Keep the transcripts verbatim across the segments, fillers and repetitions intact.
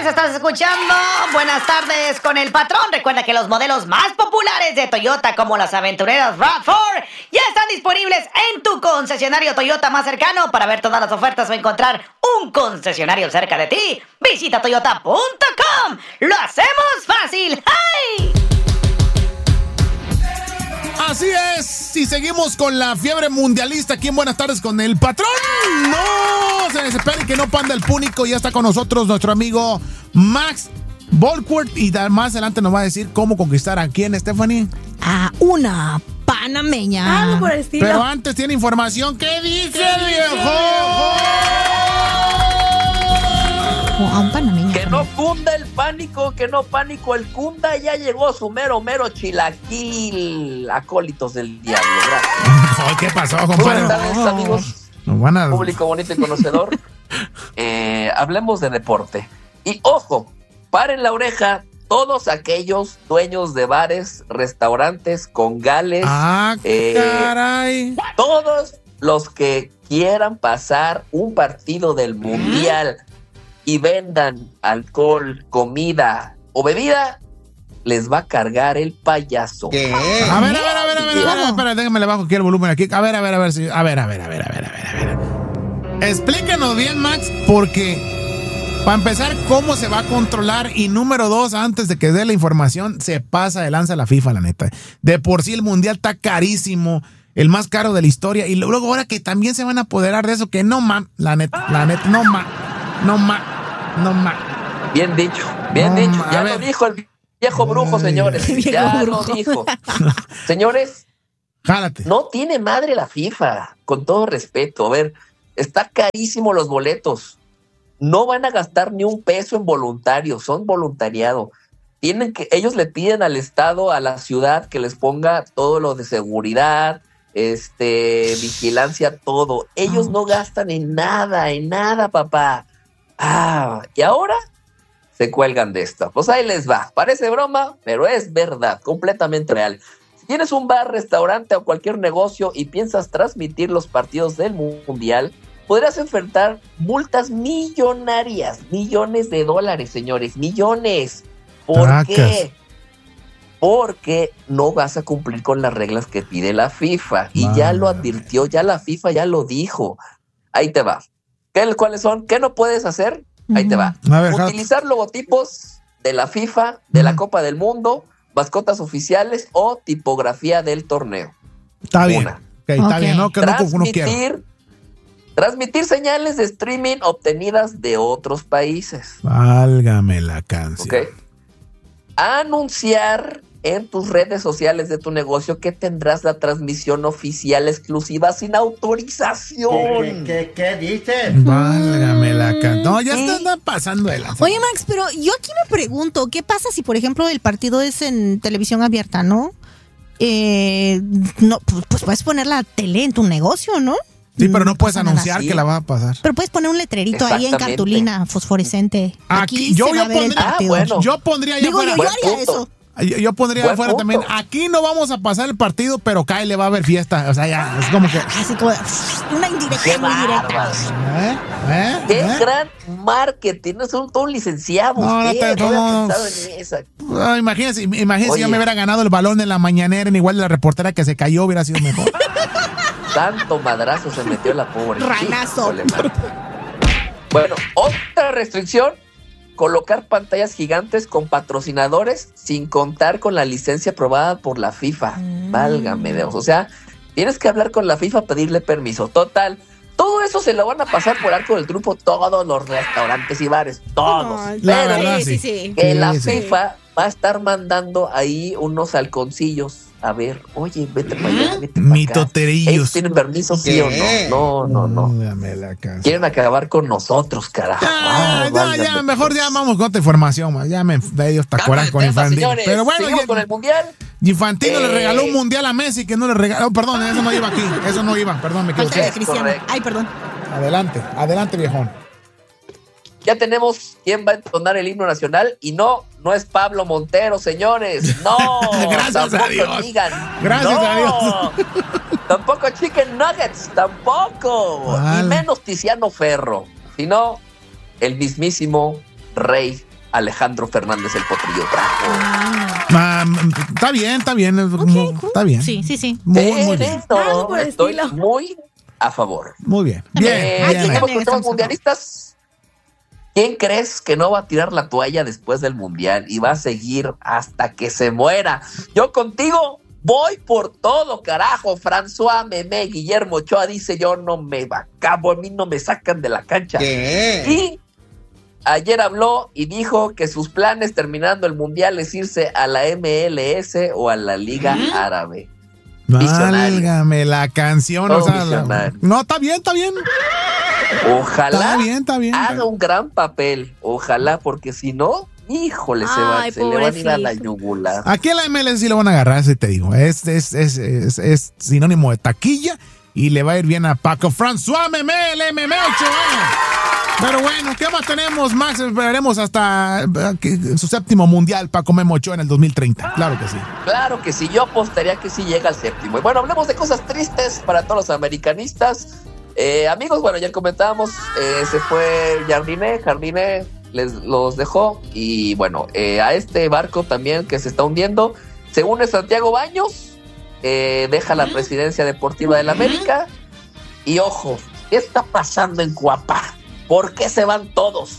tardes, estás escuchando Buenas Tardes con el Patrón. Recuerda que los modelos más populares de Toyota, como las aventureras RAV cuatro, ya están disponibles en tu concesionario Toyota más cercano. Para ver todas las ofertas o encontrar un concesionario cerca de ti, visita toyota punto com. ¡Lo hacemos fácil! ¡Hey! Así es, si seguimos con la fiebre mundialista aquí en Buenas Tardes con el Patrón. No se desesperen que no panda el púnico. Ya está con nosotros nuestro amigo Max Bolquart y más adelante nos va a decir cómo conquistar a quién, Stephanie. A una panameña. Algo por el estilo. Pero antes tiene información. ¿Qué dice el viejo? A un panameño. Que no cunda el pánico, que no pánico el cunda. Ya llegó su mero, mero chilaquil. Acólitos del diablo. Gracias. ¿Qué pasó, compadre? Buenas tardes, amigos. Buenas. Público bonito y conocedor. eh, hablemos de deporte. Y ojo, paren la oreja todos aquellos dueños de bares, restaurantes, congales. Ah, eh, caray. Todos los que quieran pasar un partido del mundial y vendan alcohol, comida o bebida, les va a cargar el payaso. ¿Qué? A ver, a ver, a ver, a ver, a ver, a ver, espera, déjame le bajo aquí el volumen aquí. A ver, a ver, a ver, si, a ver, a ver, a ver, a ver, a ver, a ver. Explícanos bien, Max, porque para empezar, ¿cómo se va a controlar? Y número dos, antes de que dé la información, se pasa de lanza la FIFA, la neta. De por sí el mundial está carísimo, el más caro de la historia, y luego ahora que también se van a apoderar de eso, que no ma, la neta, la neta, no ma, no ma, no ma. Bien dicho, bien no, dicho. Ma, ya lo dijo el viejo brujo, señores. Ya lo dijo. Señores, jálate. No tiene madre la FIFA, con todo respeto. A ver, está carísimo los boletos. No van a gastar ni un peso en voluntarios, son voluntariado. Tienen que, ellos le piden al Estado, a la ciudad, que les ponga todo lo de seguridad, este, vigilancia, todo. Ellos no gastan en nada, en nada, papá. Ah, y ahora se cuelgan de esto. Pues ahí les va. Parece broma, pero es verdad, completamente real. Si tienes un bar, restaurante o cualquier negocio y piensas transmitir los partidos del mundial, podrás enfrentar multas millonarias, millones de dólares, señores, millones. ¿Por Tracas. qué? Porque no vas a cumplir con las reglas que pide la FIFA. Y Madre. ya lo advirtió, ya la FIFA ya lo dijo. Ahí te va. ¿Qué, ¿Cuáles son? ¿Qué no puedes hacer? Ahí te va. A ver, Utilizar logotipos de la FIFA, de la Copa del Mundo, mascotas oficiales o tipografía del torneo. Está bien. Una. Okay, está Ok. bien, no, que no, no quiero. Transmitir, transmitir señales de streaming obtenidas de otros países. Válgame la canción. ¿Ok? Anunciar en tus redes sociales de tu negocio que tendrás la transmisión oficial exclusiva sin autorización. ¿Qué, qué, qué dices? Válgame la canción. No, ya está, está pasando de la. Oye, Max, pero yo aquí me pregunto, ¿qué pasa si, por ejemplo, el partido es en televisión abierta, ¿no? Eh, no, pues, pues puedes poner la tele en tu negocio, ¿no? Sí, pero no puedes pasa nada. anunciar Sí. que la vas a pasar. Pero puedes poner un letrerito ahí en Exactamente. cartulina fosforescente. Aquí, Aquí, yo- se va yo a ver el pondría- Ah, partido. bueno. Yo pondría allá Digo, yo, afuera. yo Buen haría punto. eso. Yo, yo pondría Buen afuera punto. también. Aquí no vamos a pasar el partido, pero Kyle le va a haber fiesta. O sea, ya, es como que. Así como una indirecta ¡Qué muy directa. bárbaro! ¿Eh? ¿Eh? ¡Qué ¿Eh? gran marketing! Es un, todo un licenciado. No, no usted, te- no había no, no. pensado en esa. Ah, imagínense, imagínense si Oye. yo me hubiera ganado el balón en la mañanera en igual de la reportera que se cayó, hubiera sido mejor. Tanto madrazo se metió la pobre. Ranazo. Híjole, man. Bueno, otra restricción: colocar pantallas gigantes con patrocinadores sin contar con la licencia aprobada por la FIFA. Mm. Válgame Dios. O sea, tienes que hablar con la FIFA, pedirle permiso. Total, todo eso se lo van a pasar por arco del triunfo todos los restaurantes y bares. Todos. Ay, La Pero verdad, sí, sí. sí, sí. que Sí, la sí. FIFA va a estar mandando ahí unos halconcillos. A ver, oye, vete para allá, vete para acá. Mitoterillos. ¿Ellos tienen permiso, sí o ¿Qué? no? No, no, no. Dame la canción. Quieren acabar con nosotros, carajo. Ah, Ah, ya, válgame. ya, mejor ya vamos con otra información, man. Ya me de ellos te Cambio acuerdas de con tema, Infantino. señores. Pero bueno, Seguimos ya- con el mundial. Infantino le Eh. regaló un mundial a Messi que no le regaló. Oh, perdón, eso no iba aquí. Eso no iba, perdón, me Falta de equivoqué. Cristiano. correcto. Ay, perdón. Adelante, adelante, viejón. Ya tenemos quién va a entonar el himno nacional y no, no es Pablo Montero, señores. No. Gracias a tampoco Dios. digan. Gracias no. a Dios. Tampoco Chicken Nuggets, tampoco. Vale. Y menos Tiziano Ferro, sino el mismísimo Rey Alejandro Fernández el Potrillo Bravo. Ah, está bien, está bien. Okay, muy, cool. Está bien. Sí, sí, sí. Muy, muy bien. Esto, estoy muy a favor. Muy bien. Bien, eh, bien. Tenemos con temas mundialistas. ¿Quién crees que no va a tirar la toalla después del mundial y va a seguir hasta que se muera? Yo contigo voy por todo, carajo. François Memé, Guillermo Ochoa dice: yo no me acabo, a mí no me sacan de la cancha. ¿Qué? Y ayer habló y dijo que sus planes terminando el mundial es irse a la M L S o a la Liga ¿Mm? Árabe. Válgame la canción. O sea, la... No, está bien, está bien. Ojalá está bien, está bien, haga está bien. un gran papel. Ojalá, porque si no, híjole, se, va, se le van a ir a la yugular. Aquí en la M L S sí lo van a agarrar, si te digo. Es, es, es, es, es sinónimo de taquilla y le va a ir bien a Paco François Memé, el M M ocho. Pero bueno, ¿qué más tenemos, Max? Esperaremos hasta su séptimo mundial, Paco Memo Ochoa, en el dos mil treinta. Claro que sí. Claro que sí, yo apostaría que sí llega al séptimo. Y bueno, hablemos de cosas tristes para todos los americanistas. Eh, amigos, bueno, ya comentábamos, eh, se fue Jardiné, Jardiné les los dejó. Y bueno, eh, a este barco también que se está hundiendo, se une Santiago Baños, eh, deja la presidencia deportiva del América. Y ojo, ¿qué está pasando en Cuapa? ¿Por qué se van todos?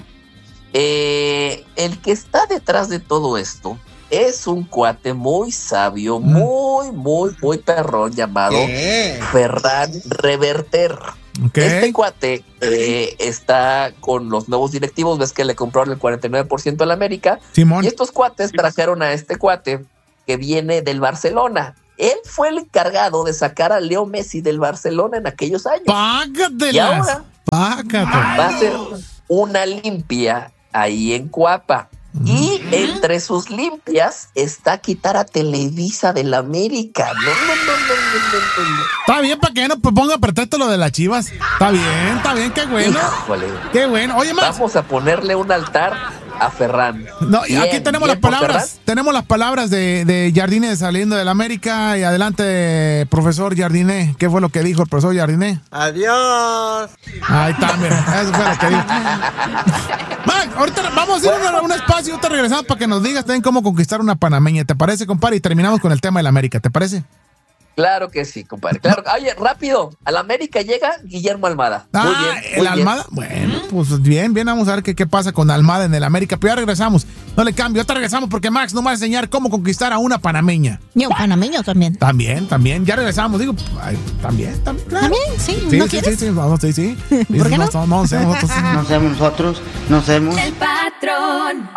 Eh, el que está detrás de todo esto es un cuate muy sabio, mm. muy, muy, muy perrón, llamado ¿Qué? Ferran Reverter. Okay. Este cuate eh, está con los nuevos directivos, ves que le compraron el cuarenta y nueve por ciento a la América. Simón. Y estos cuates trajeron a este cuate que viene del Barcelona. Él fue el encargado de sacar a Leo Messi del Barcelona en aquellos años. Págatelas. Y ahora Págate. va a ser una limpia ahí en Cuapa. Y entre sus limpias está quitar a Televisa del América. No, no, no, no, no, no, no. Está bien, para que no ponga pretexto lo de las Chivas. Está bien, está bien, qué bueno. Híjole. Qué bueno. Oye, Max, vamos a ponerle un altar a Ferran. No, y bien, aquí tenemos las palabras. Tenemos las palabras de, de Jardiné saliendo del América. Y adelante, profesor Jardiné. ¿Qué fue lo que dijo el profesor Jardiné? Adiós. Ahí está, mira. Eso fue lo que dijo. Max, ahorita vamos a ir a un espacio y ahorita regresamos para que nos digas también cómo conquistar una panameña. ¿Te parece, compadre? Y terminamos con el tema del América. ¿Te parece? Claro que sí, compadre. Claro. Oye, rápido. A la América llega Guillermo Almada. Ah, muy bien. ¿el muy Almada? Bien. Bueno, pues bien, bien. Vamos a ver qué, qué pasa con Almada en el América. Pero ya regresamos. No le cambio. Ahorita regresamos porque Max nos va a enseñar cómo conquistar a una panameña. Y a un panameño también. También, también. Ya regresamos. Digo, ay, también, también. Claro. ¿También? Sí. Sí, ¿No sí, quieres? sí, sí. Vamos, sí, sí. ¿Por qué no? No, no, no sé, nosotros. No somos nosotros, no somos. El patrón.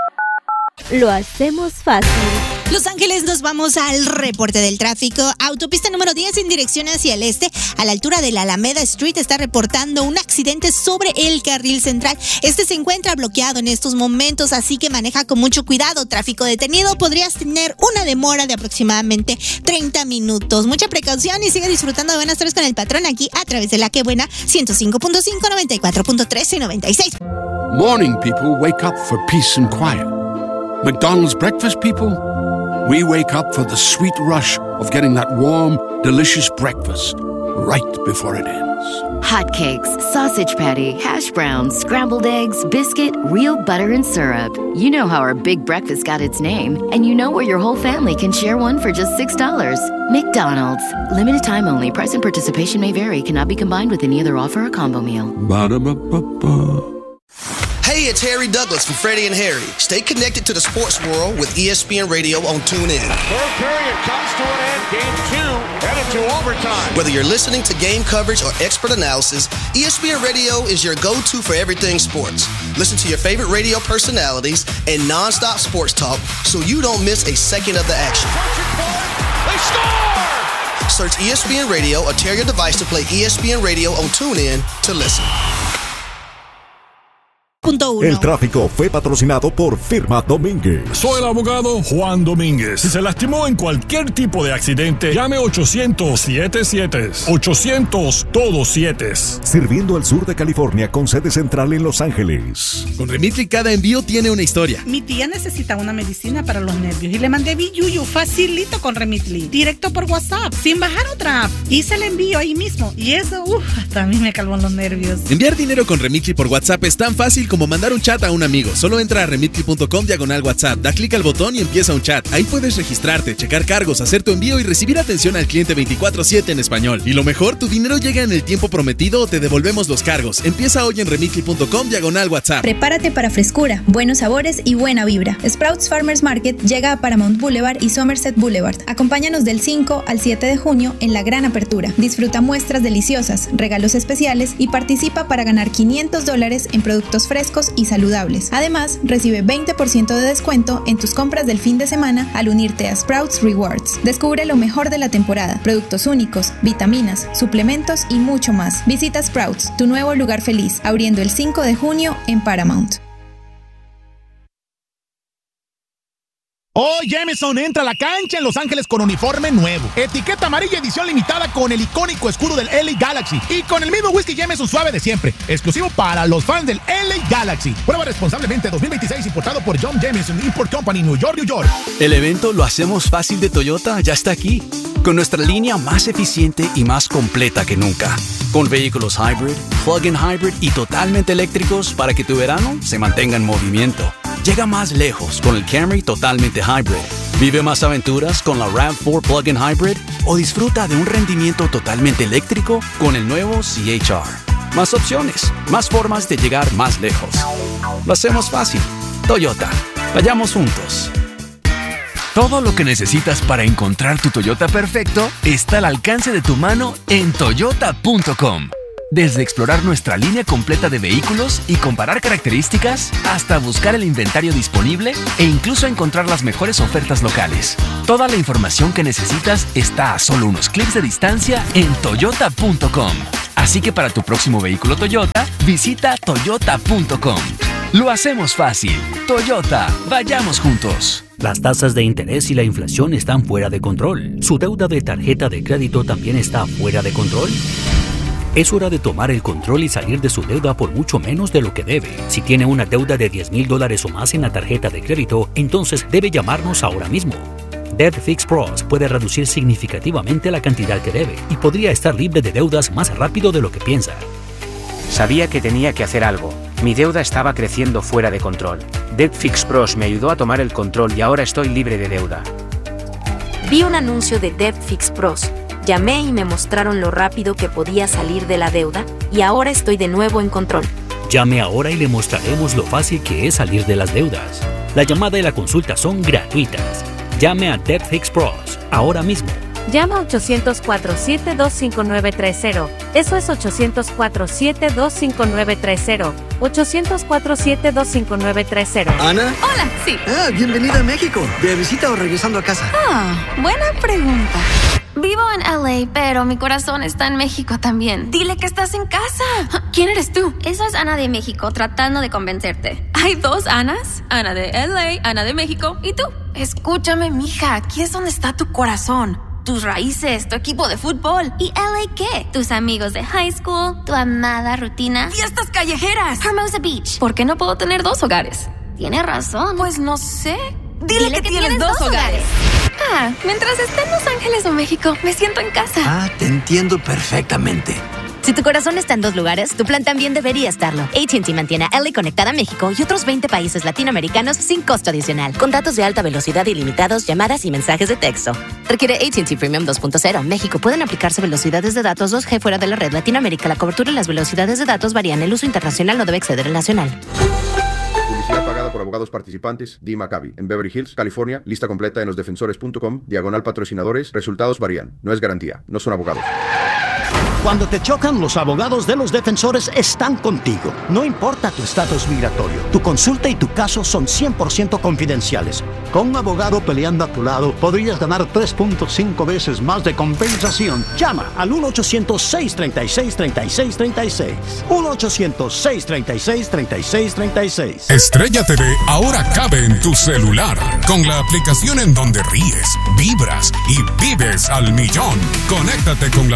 Lo hacemos fácil. Los Ángeles, nos vamos al reporte del tráfico. Autopista número diez en dirección hacia el este, a la altura de la Alameda Street, está reportando un accidente sobre el carril central. Este se encuentra bloqueado en estos momentos, así que maneja con mucho cuidado. Tráfico detenido, podrías tener una demora de aproximadamente treinta minutos. Mucha precaución y sigue disfrutando de Buenas Tardes con el Patrón aquí a través de La Que Buena, ciento cinco punto cinco, noventa y cuatro punto tres y noventa y seis. Morning people wake up for peace and quiet. McDonald's breakfast people, we wake up for the sweet rush of getting that warm, delicious breakfast right before it ends. Hotcakes, sausage patty, hash browns, scrambled eggs, biscuit, real butter and syrup. You know how our big breakfast got its name, and you know where your whole family can share one for just six dollars. McDonald's. Limited time only. Price and participation may vary. Cannot be combined with any other offer or combo meal. Ba-da-ba-ba-ba. Hey, it's Harry Douglas from Freddie and Harry. Stay connected to the sports world with E S P N Radio on TuneIn. Third period comes to an end. Game two headed to overtime. Whether you're listening to game coverage or expert analysis, E S P N Radio is your go-to for everything sports. Listen to your favorite radio personalities and nonstop sports talk so you don't miss a second of the action. They score! Search E S P N Radio or tear your device to play E S P N Radio on TuneIn to listen. El tráfico fue patrocinado por Firma Domínguez. Soy el abogado Juan Domínguez. Si se lastimó en cualquier tipo de accidente, llame ochocientos siete siete. ochocientos todos siete. Sirviendo al sur de California con sede central en Los Ángeles. Con Remitly cada envío tiene una historia. Mi tía necesita una medicina para los nervios y le mandé Biyuyu facilito con Remitly. Directo por WhatsApp, sin bajar otra app. Hice el envío ahí mismo y eso, uff, hasta a mí me calmó los nervios. Enviar dinero con Remitly por WhatsApp es tan fácil como mandar un chat a un amigo. Solo entra a remitly.com diagonal WhatsApp, da clic al botón y empieza un chat. Ahí puedes registrarte, checar cargos, hacer tu envío y recibir atención al cliente veinticuatro siete en español. Y lo mejor, tu dinero llega en el tiempo prometido o te devolvemos los cargos. Empieza hoy en remitly.com diagonal WhatsApp. Prepárate para frescura, buenos sabores y buena vibra. Sprouts Farmers Market llega a Paramount Boulevard y Somerset Boulevard. Acompáñanos del cinco al siete de junio en la gran apertura. Disfruta muestras deliciosas, regalos especiales y participa para ganar quinientos dólares en productos frescos y saludables. Además, recibe veinte por ciento de descuento en tus compras del fin de semana al unirte a Sprouts Rewards. Descubre lo mejor de la temporada, productos únicos, vitaminas, suplementos y mucho más. Visita Sprouts, tu nuevo lugar feliz, abriendo el cinco de junio en Paramount. Hoy Jameson entra a la cancha en Los Ángeles con uniforme nuevo. Etiqueta amarilla edición limitada con el icónico escudo del L A Galaxy. Y con el mismo whisky Jameson suave de siempre. Exclusivo para los fans del L A Galaxy. Prueba responsablemente dos mil veintiséis importado por John Jameson Import Company, New York, New York. El evento Lo Hacemos Fácil de Toyota ya está aquí. Con nuestra línea más eficiente y más completa que nunca. Con vehículos hybrid, plug-in hybrid y totalmente eléctricos para que tu verano se mantenga en movimiento. Llega más lejos con el Camry totalmente hybrid. Vive más aventuras con la RAV cuatro Plug-in Hybrid o disfruta de un rendimiento totalmente eléctrico con el nuevo C H R. Más opciones, más formas de llegar más lejos. Lo hacemos fácil. Toyota. Vayamos juntos. Todo lo que necesitas para encontrar tu Toyota perfecto está al alcance de tu mano en toyota punto com. Desde explorar nuestra línea completa de vehículos y comparar características, hasta buscar el inventario disponible e incluso encontrar las mejores ofertas locales. Toda la información que necesitas está a solo unos clics de distancia en toyota punto com. Así que para tu próximo vehículo Toyota, visita toyota punto com. Lo hacemos fácil. Toyota, vayamos juntos. Las tasas de interés y la inflación están fuera de control. ¿Su deuda de tarjeta de crédito también está fuera de control? Es hora de tomar el control y salir de su deuda por mucho menos de lo que debe. Si tiene una deuda de diez mil dólares o más en la tarjeta de crédito, entonces debe llamarnos ahora mismo. Debt Fix Pros puede reducir significativamente la cantidad que debe y podría estar libre de deudas más rápido de lo que piensa. Sabía que tenía que hacer algo. Mi deuda estaba creciendo fuera de control. Debt Fix Pros me ayudó a tomar el control y ahora estoy libre de deuda. Vi un anuncio de Debt Fix Pros. Llamé y me mostraron lo rápido que podía salir de la deuda y ahora estoy de nuevo en control. Llame ahora y le mostraremos lo fácil que es salir de las deudas. La llamada y la consulta son gratuitas. Llame a Debt Fix Pros ahora mismo. Llama a ochocientos cuatro siete dos cinco nueve tres cero. Eso es ochocientos cuatro siete dos cinco nueve tres cero. ochocientos cuatro siete dos cinco nueve tres cero. ¿Ana? Hola, sí. Ah, bienvenida a México. ¿De visita o regresando a casa? Ah, buena pregunta. Vivo en L A, pero mi corazón está en México también. Dile que estás en casa. ¿Quién eres tú? Eso es Ana de México, tratando de convencerte. ¿Hay dos Anas? Ana de L A, Ana de México. ¿Y tú? Escúchame, mija. Aquí es donde está tu corazón. Tus raíces, tu equipo de fútbol. ¿Y L A qué? Tus amigos de high school, tu amada rutina. ¡Fiestas callejeras! Hermosa Beach. ¿Por qué no puedo tener dos hogares? Tienes razón. Pues no sé. Dile, Dile que, que tienes, tienes dos dos hogares. Ah, mientras esté en Los Ángeles o México, me siento en casa. Ah, te entiendo perfectamente. Si tu corazón está en dos lugares, tu plan también debería estarlo. A T and T mantiene a L A conectada a México y otros veinte países latinoamericanos sin costo adicional. Con datos de alta velocidad ilimitados, llamadas y mensajes de texto. Requiere A T and T Premium dos punto cero. México. Pueden aplicarse velocidades de datos dos G fuera de la red. Latinoamérica. La cobertura y las velocidades de datos varían. El uso internacional no debe exceder el nacional. Publicidad pagada por abogados participantes. Dee Maccabi. En Beverly Hills, California. Lista completa en losdefensores punto com. Diagonal patrocinadores. Resultados varían. No es garantía. No son abogados. Cuando te chocan, los abogados de los defensores están contigo. No importa tu estatus migratorio, tu consulta y tu caso son cien por ciento confidenciales. Con un abogado peleando a tu lado, podrías ganar tres punto cinco veces más de compensación. Llama al uno ochocientos seis treinta y seis treinta y seis treinta y seis. uno ochocientos seis treinta y seis treinta y seis treinta y seis. Estrella T V ahora cabe en tu celular. Con la aplicación en donde ríes, vibras y vives al millón. Conéctate con la